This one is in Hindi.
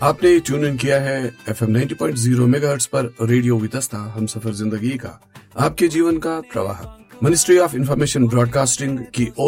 आपने ट्यून इन किया है FM 90.0 मेगाहर्ट्ज पर रेडियो वितस्ता हम सफर जिंदगी का आपके जीवन का प्रवाह। मिनिस्ट्री ऑफ इंफॉर्मेशन ब्रॉडकास्टिंग की